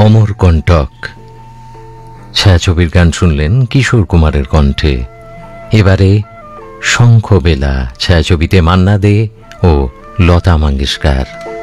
অমরকণ্টক ছায়াছবির গান শুনলেন কিশোর কুমারের কণ্ঠে। এবারে শঙ্খবেলা ছায়াছবিতে মান্না দে ও লতা মঙ্গেশকর।